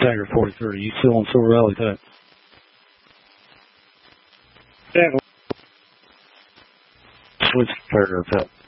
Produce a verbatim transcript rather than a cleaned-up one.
Tiger forty thirty. You still on Silver Valley Tech? Yeah. Switch to Tiger Tech.